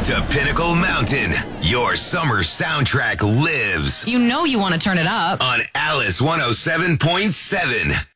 to Pinnacle Mountain. Your summer soundtrack lives You know you want to turn it up. on Alice 107.7.